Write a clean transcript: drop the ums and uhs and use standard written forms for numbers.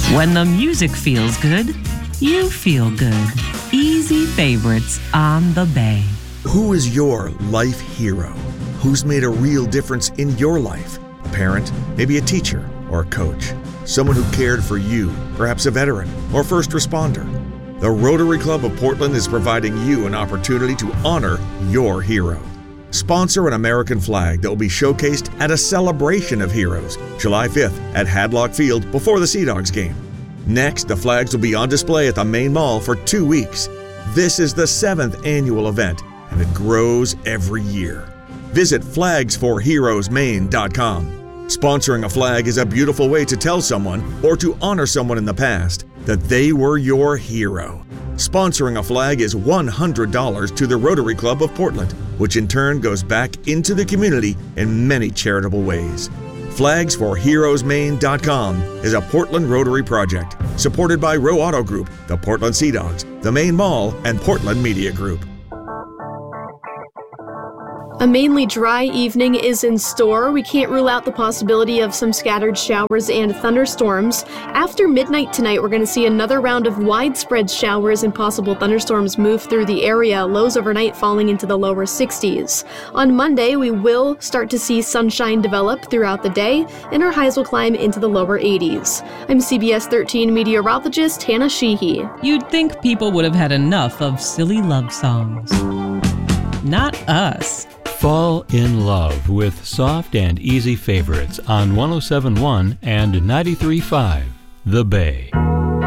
When the music feels good, you feel good. Easy favorites on the Bay. Who is your life hero? Who's made a real difference in your life? A parent, maybe a teacher, or a coach. Someone who cared for you, perhaps a veteran or first responder. The Rotary Club of Portland is providing you an opportunity to honor your hero. Sponsor an American flag that will be showcased at a celebration of heroes, July 5th at Hadlock Field before the Sea Dogs game. Next, the flags will be on display at the main mall for 2 weeks. This is the 7th annual event, and it grows every year. Visit flagsforheroesmaine.com. Sponsoring a flag is a beautiful way to tell someone, or to honor someone in the past, that they were your hero. Sponsoring a flag is $100 to the Rotary Club of Portland, which in turn goes back into the community in many charitable ways. Flagsforheroesmaine.com is a Portland Rotary project supported by Rowe Auto Group, the Portland Sea Dogs, the Main Mall, and Portland Media Group. A mainly dry evening is in store. We can't rule out the possibility of some scattered showers and thunderstorms. After midnight tonight, we're going to see another round of widespread showers and possible thunderstorms move through the area, lows overnight falling into the lower 60s. On Monday, we will start to see sunshine develop throughout the day, and our highs will climb into the lower 80s. I'm CBS 13 meteorologist Hannah Sheehy. You'd think people would have had enough of silly love songs. Not us. Fall in love with soft and easy favorites on 107.1 and 93.5 The Bay.